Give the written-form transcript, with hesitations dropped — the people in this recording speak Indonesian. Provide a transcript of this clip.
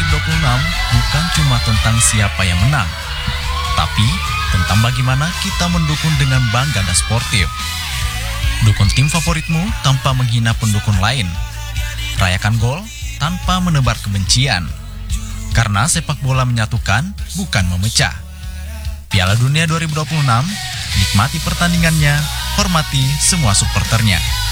2026 bukan cuma tentang siapa yang menang, tapi tentang bagaimana kita mendukung dengan bangga dan sportif. Dukung tim favoritmu tanpa menghina pendukung lain. Rayakan gol tanpa menebar kebencian. Karena sepak bola menyatukan, bukan memecah. Piala Dunia 2026, nikmati pertandingannya, hormati semua supporternya.